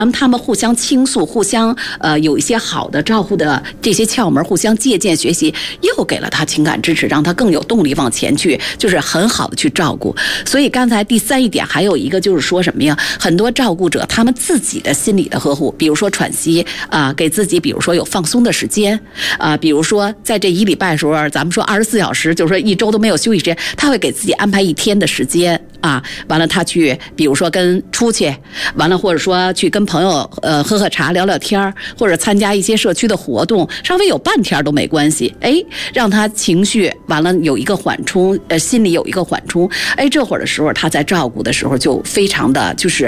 他们互相倾诉，互相有一些好的照顾的这些窍门，互相借鉴学习，又给了他情感支持，让他更有动力往前去，就是很好的去照顾。所以刚才第三一点还有一个就是说什么呀？很多照顾者他们自己的心理的呵护，比如说喘息给自己比如说有放松的时间比如说在这1礼拜的时候，咱们说24小时，就是说1周都没有休息时间，他会给自己安排1天的时间完了他去比如说跟出去，完了或者说去跟朋友喝喝茶聊聊天，或者参加一些社区的活动，稍微有半天都没关系，让他情绪完了有一个缓冲，心里有一个缓冲，这会儿的时候他在照顾的时候就非常的就是